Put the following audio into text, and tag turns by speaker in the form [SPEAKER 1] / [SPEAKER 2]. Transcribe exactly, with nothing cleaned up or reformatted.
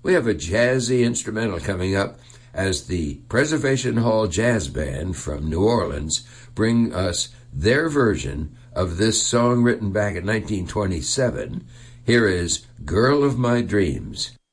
[SPEAKER 1] We have a jazzy instrumental coming up as the Preservation Hall Jazz Band from New Orleans bring us their version of this song written back in nineteen twenty-seven. Here is Girl of My Dreams.